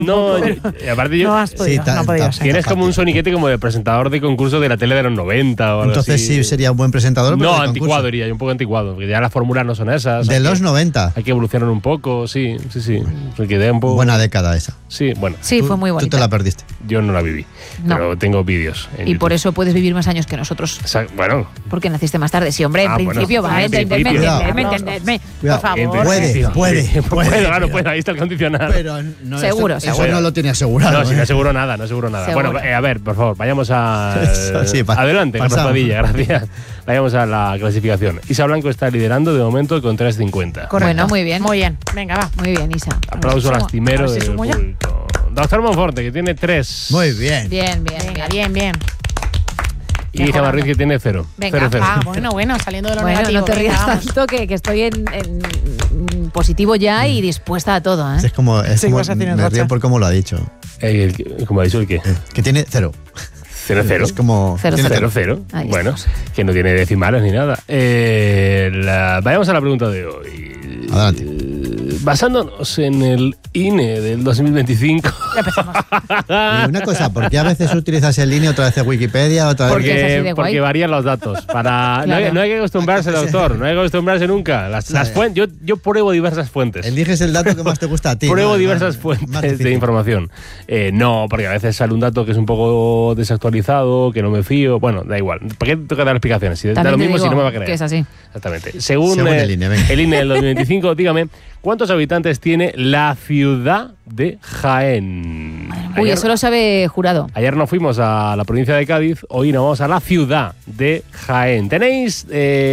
No, aparte yo... No has podido, no podías. Tienes como un soniquete como de presentador de concurso de la tele de los 90 o algo Entonces así. Sí sería un buen presentador. No, anticuado diría yo, un poco anticuado, porque ya las fórmulas no son esas. De los 90. Hay que evolucionar un poco, sí. Me quedé un poco... Buena década esa. Sí, bueno. Sí, fue muy bonita. Tú te la perdiste. Yo no la viví, pero tengo vídeos en Y YouTube. por eso puedes vivir más años que nosotros. Bueno. Porque naciste más tarde. Sí, hombre, en principio, bueno, va a en entenderme, principio. entenderme. Cuidado. Por favor. Puede. Claro, puede, ahí está el condicional. Pero no, Seguro. Eso no lo tiene asegurado. No, sí, no aseguro nada. Seguro. Bueno, a ver, por favor, vayamos a... Sí, adelante, Carlos Padilla, gracias. Vayamos a la clasificación. Isa Blanco está liderando de momento con 3.50. Bueno, muy bien. Muy bien. Venga, va. Muy bien, Isa. Aplauso lastimero a ver si del sumo ya. público. Doctor Monforte, que tiene 3. Muy bien. Bien. Venga, bien. Y Gemma Ruiz, que tiene 0. Venga, 0. bueno, saliendo de lo Bueno, negativo. no te rías venga, vamos. tanto que estoy en positivo ya y dispuesta a todo, ¿eh? Es como Sí, vas a tener me racha. río por cómo lo ha dicho. ¿Cómo ha dicho el qué? Que tiene 0. 0. Es como... Cero, tiene cero. 0. Ahí Bueno, estamos. que no tiene decimales ni nada. Vayamos a la pregunta de hoy. Adelante. Basándonos en el INE del 2025. Ya empezamos. Y una cosa, ¿por qué a veces utilizas el INE, otra vez Wikipedia, otra vez... Porque es así de guay. Porque varían los datos. Claro. No hay que acostumbrarse, doctor. No hay que acostumbrarse nunca. Las fuentes, yo pruebo diversas fuentes. Eliges el dato que más te gusta a ti. Pruebo ¿no? diversas Más fuentes difícil. de información. No, porque a veces sale un dato que es un poco desactualizado, que no me fío. Bueno, da igual. ¿Para qué tengo que dar explicaciones? Si da También lo te mismo digo si no me va a creer. que es así. Exactamente. Según el INE, venga. el INE del 2025, dígame, ¿cuántos habitantes tiene la ciudad de Jaén? Uy, eso lo sabe Jurado. Ayer nos fuimos a la provincia de Cádiz, hoy nos vamos a la ciudad de Jaén. Tenéis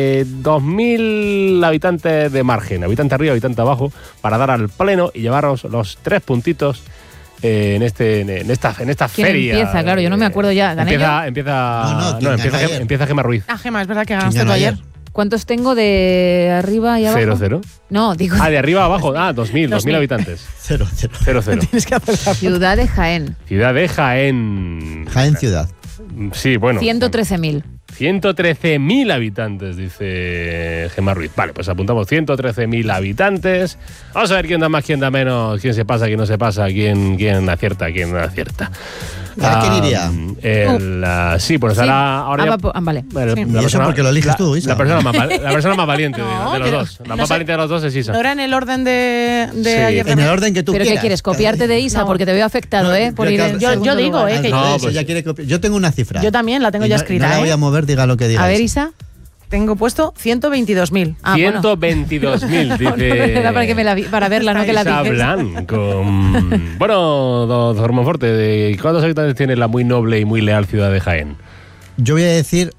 2.000 habitantes de margen, habitante arriba, habitante abajo, para dar al pleno y llevaros los 3 puntitos en esta ¿Quién feria. empieza? Claro, yo no me acuerdo ya. ¿Gané yo? Empieza Gemma Ruiz. Gema, es verdad que ganaste ¿Quién tú ganó ayer. ¿Cuántos tengo de arriba y abajo? 0-0. No, digo De arriba a abajo. 2.000 habitantes. 0. 0-0. Tienes que hacer la Ciudad de Jaén. Ciudad de Jaén. Jaén ciudad. Sí, bueno. 113.000. 113.000 habitantes, dice Gemma Ruiz. Vale, pues apuntamos 113.000 habitantes. Vamos a ver quién da más, quién da menos, quién se pasa, quién no se pasa, quién acierta, quién no acierta. ¿A quién iría? Sí, pues Sí. ahora ya- Vale. ¿Y eso porque lo eliges tú, Isa? La persona más valiente No, de los pero dos. La no más sé. valiente de los dos es Isa. ¿No era en el orden de Sí. ayer? En el orden que tú ¿Pero quieras. qué quieres? ¿Copiarte de Isa? No. Porque te veo afectado, ¿eh? Por ir en yo segundo digo, lugar. que Al No, revés, pues ella sí. quiere copiar. Yo tengo una cifra. Yo también la tengo Y ya no escrita. la voy a mover, diga lo que diga. A ver, Isa. Tengo puesto 122.000. Ah, bueno. 122.000, dice. Era para verla, no que la Isa dices. Blanco. Bueno, doctor Monforte, ¿cuántos habitantes tiene la muy noble y muy leal ciudad de Jaén? Yo voy a decir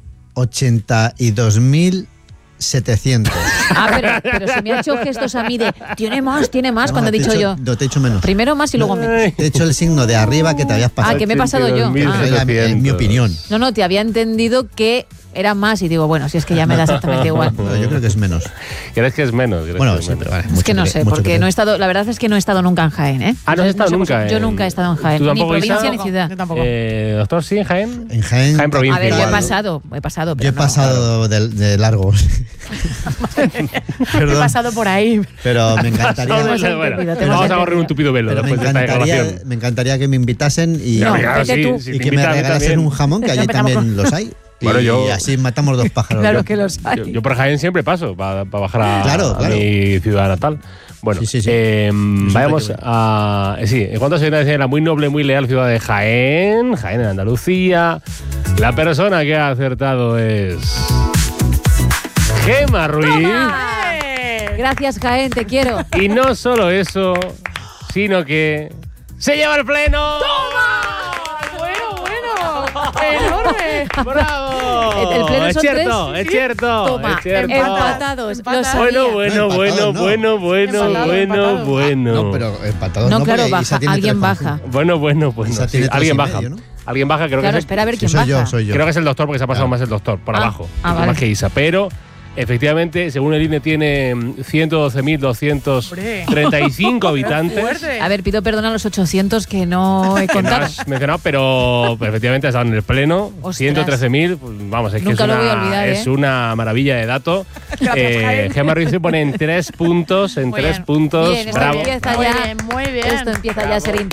82.700. Pero se me ha hecho gestos a mí de tiene más cuando he te dicho yo. No, te he hecho menos. Primero más y luego menos. Te he hecho el signo de arriba que te habías pasado. Que me he pasado yo. 82.700. En mi opinión. No, te había entendido que era más y digo, bueno, si es que ya me da exactamente igual. Bueno, yo creo que es menos. ¿Crees que es menos? Bueno, sí, pero vale. Es que no sé, porque no he estado, la verdad es que no he estado nunca en Jaén, ¿eh? No has estado nunca. Yo nunca he estado en Jaén, ¿Tú ni tampoco, provincia Isa? ni ciudad. Yo tampoco. Doctor, ¿sí en Jaén? En Jaén. Jaén provincia. A ver, yo he igual. pasado. Yo Pero he no. pasado de largo. He Perdón, pasado por ahí. pero me encantaría. hemos Bueno, entendido, te hemos vamos a entendido. correr un tupido velo Pero me después de esta encantaría, grabación. que me invitasen y, No, Claro, vete tú. si y te que me invitan a mí regalasen también. un jamón, que allí Empezamos también los hay. Bueno, y yo- así matamos 2 pájaros. Claro Yo- que los hay. Yo por Jaén siempre paso para bajar a Claro. mi ciudad natal. Bueno, Sí. vayamos Siempre que a... Sí, ¿en cuántos habitantes tiene la muy noble, muy leal ciudad de Jaén? Jaén en Andalucía. La persona que ha acertado es... Gemma Ruiz. Gracias, Jaén, te quiero. Y no solo eso, sino que... ¡Se lleva el pleno! ¡Enorme! ¡Bravo! El pleno es son cierto, tres. es cierto. Toma, es cierto. empatados. Lo sabía. Bueno. No, pero empatados No, no, claro, porque baja, Isa tiene alguien 3,5. baja. Bueno. Isa Sí, tiene alguien 3,5, baja. ¿no? Alguien baja, creo Claro, que espera a ver Sí, quién soy baja. yo. Creo que es el doctor porque se ha pasado más el doctor, por abajo. vale. Más que Isa. Pero, efectivamente, según el INE, tiene 112.235 habitantes. Fuerte. A ver, pido perdón a los 800 que no he Que no contado. has mencionado, pero efectivamente has dado en el pleno. Ostras. 113.000, pues, vamos, es que Nunca es, lo voy a olvidar, es ¿eh? una maravilla de dato. Jaén. Gemma Ruiz se pone en 3 puntos, Muy bien. Bien, esto bravo. empieza Muy ya. bien, muy bien. Esto empieza ya a ser interesante.